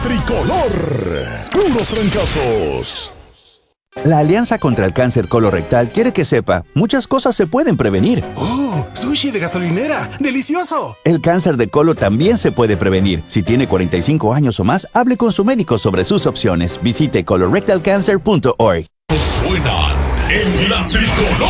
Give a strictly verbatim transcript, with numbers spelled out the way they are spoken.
Tricolor. Puros trancazos. La Alianza contra el Cáncer Colorectal quiere que sepa, muchas cosas se pueden prevenir. ¡Oh! ¡Sushi de gasolinera! ¡Delicioso! El cáncer de colon también se puede prevenir. Si tiene cuarenta y cinco años o más, hable con su médico sobre sus opciones. Visite colorectal cancer punto org. Suenan en la Tricolor.